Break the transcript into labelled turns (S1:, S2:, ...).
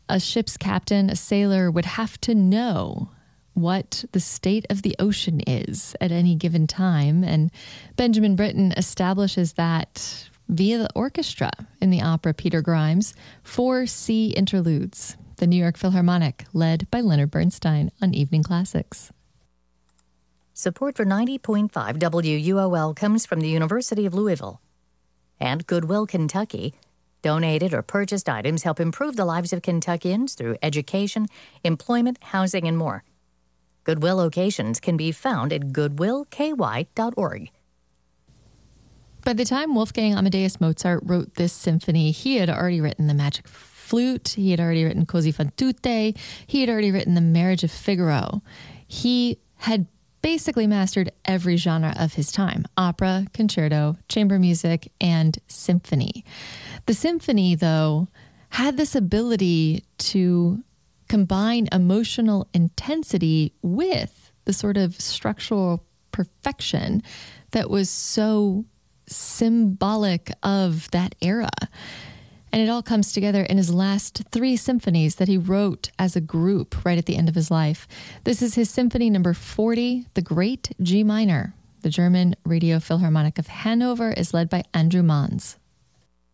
S1: a ship's captain, a sailor, would have to know what the state of the ocean is at any given time. And Benjamin Britten establishes that via the orchestra in the opera Peter Grimes, 4 sea interludes, the New York Philharmonic, led by Leonard Bernstein on Evening Classics.
S2: Support for 90.5 WUOL comes from the University of Louisville and Goodwill, Kentucky. Donated or purchased items help improve the lives of Kentuckians through education, employment, housing, and more. Goodwill locations can be found at goodwillky.org.
S1: By the time Wolfgang Amadeus Mozart wrote this symphony, he had already written the Magic Flute, he had already written Così fan tutte, he had already written the Marriage of Figaro. He had basically mastered every genre of his time: opera, concerto, chamber music, and symphony. The symphony, though, had this ability to combine emotional intensity with the sort of structural perfection that was so symbolic of that era. And it all comes together in his last 3 symphonies that he wrote as a group right at the end of his life. This is his Symphony number 40, the Great G Minor. The German Radio Philharmonic of Hanover is led by Andrew Manz.